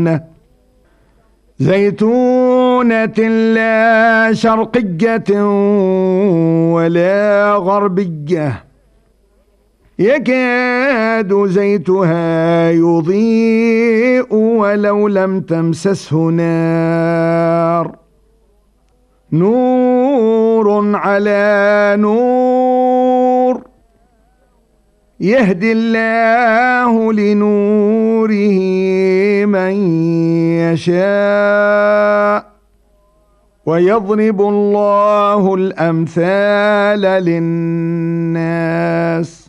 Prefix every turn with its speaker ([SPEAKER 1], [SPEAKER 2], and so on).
[SPEAKER 1] زيتونة لا شرقية ولا غربية يكاد زيتها يضيء ولو لم تمسسه نار نور على نور يهدي الله لنوره من يشاء ويضرب الله الأمثال للناس